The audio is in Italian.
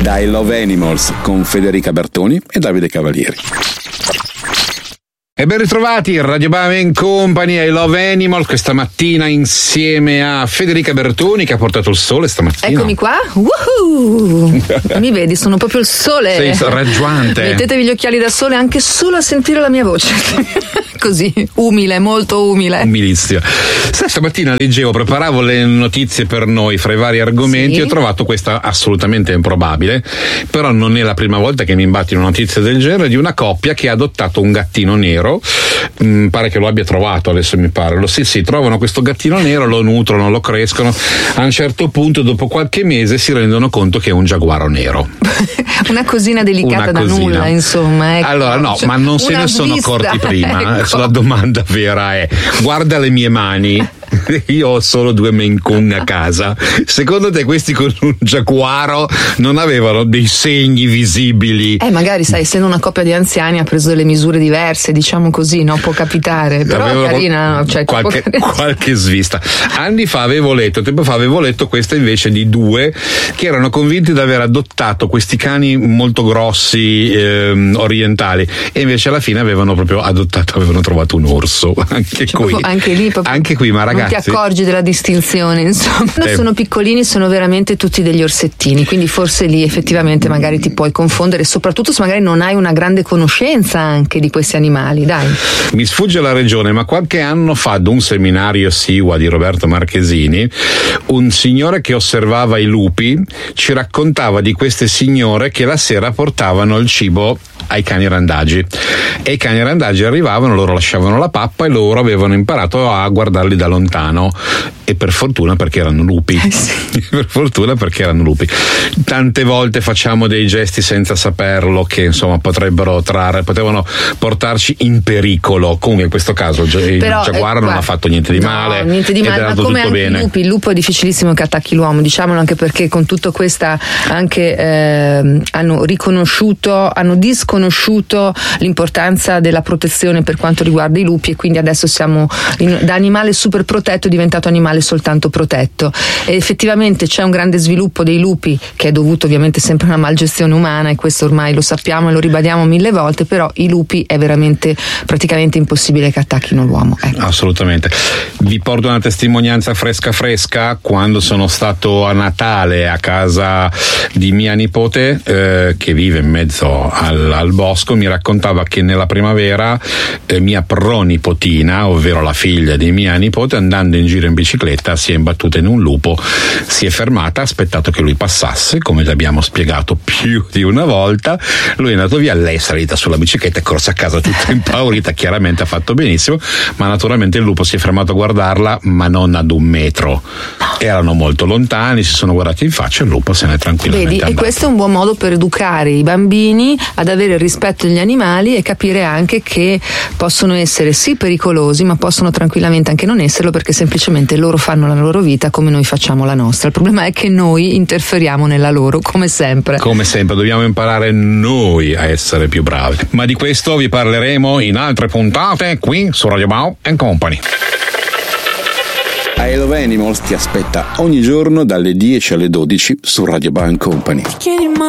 da I Love Animals con Federica Bertoni e Davide Cavalieri. E ben ritrovati, Radio Bam Company, I Love Animal, questa mattina insieme a Federica Bertoni che ha portato il sole stamattina. Eccomi qua, woohoo! Mi vedi, sono proprio il sole. Sei raggiante. Mettetevi gli occhiali da sole anche solo a sentire la mia voce. Così, umile, molto umile. Umilissima. Stamattina leggevo, preparavo le notizie per noi fra i vari argomenti, sì. Ho trovato questa assolutamente improbabile, però non è la prima volta che mi imbatti una notizia del genere di una coppia che ha adottato un gattino nero. Pare che lo abbia trovato, adesso mi pare. Sì, trovano questo gattino nero, lo nutrono, lo crescono. A un certo punto, dopo qualche mese, si rendono conto che è un giaguaro nero. Una cosina delicata da nulla, insomma. Ecco. Allora, no, ma non se ne sono accorti prima. Ecco. La domanda vera è: guarda le mie mani. Io ho solo 2 Maine Coon a casa. Secondo te questi con un giaguaro non avevano dei segni visibili? Magari, sai, essendo una coppia di anziani ha preso delle misure diverse, diciamo così, no? Può capitare, però è carina, no? Cioè, qualche svista. Tempo fa avevo letto questa invece di 2 che erano convinti di aver adottato questi cani molto grossi orientali, e invece alla fine avevano trovato un orso. Anche qui, ma ragazzi, non ti accorgi della distinzione, insomma. Sono piccolini, sono veramente tutti degli orsettini, quindi forse lì effettivamente magari ti puoi confondere, soprattutto se magari non hai una grande conoscenza anche di questi animali, dai. Mi sfugge la regione, ma qualche anno fa ad un seminario SIWA di Roberto Marchesini, un signore che osservava i lupi ci raccontava di queste signore che la sera portavano il cibo ai cani randagi, e i cani randagi arrivavano, loro lasciavano la pappa e loro avevano imparato a guardarli da lontano, e per fortuna perché erano lupi. Sì. Per fortuna perché erano lupi. Tante volte facciamo dei gesti senza saperlo che insomma potevano portarci in pericolo. Comunque in questo caso il giaguaro non ha fatto niente di male, ma come anche bene. I lupi, il lupo è difficilissimo che attacchi l'uomo, diciamolo, anche perché con tutto questa anche hanno disconosciuto l'importanza della protezione per quanto riguarda i lupi, e quindi adesso siamo da animale super protetto è diventato animale soltanto protetto, e effettivamente c'è un grande sviluppo dei lupi che è dovuto ovviamente sempre a una malgestione umana, e questo ormai lo sappiamo e lo ribadiamo 1000 volte, però i lupi è veramente praticamente impossibile che attacchino l'uomo, ecco. Assolutamente. Vi porto una testimonianza fresca. Quando sono stato a Natale a casa di mia nipote che vive in mezzo al bosco, mi raccontava che nella primavera mia pronipotina, ovvero la figlia di mia nipote, andando in giro in bicicletta si è imbattuta in un lupo, si è fermata, ha aspettato che lui passasse, come gli abbiamo spiegato più di una volta, lui è andato via, lei è salita sulla bicicletta, è corsa a casa tutta impaurita, chiaramente ha fatto benissimo, ma naturalmente il lupo si è fermato a guardarla, ma non ad 1 metro, erano molto lontani, si sono guardati in faccia e il lupo se n'è tranquillamente andato. E questo è un buon modo per educare i bambini ad avere il rispetto degli animali e capire anche che possono essere sì pericolosi, ma possono tranquillamente anche non esserlo, perché semplicemente loro fanno la loro vita come noi facciamo la nostra. Il problema è che noi interferiamo nella loro, come sempre. Come sempre, dobbiamo imparare noi a essere più bravi. Ma di questo vi parleremo in altre puntate qui su Radio Bam Company. I Love Animals ti aspetta ogni giorno dalle 10 alle 12 su Radio Bam Company.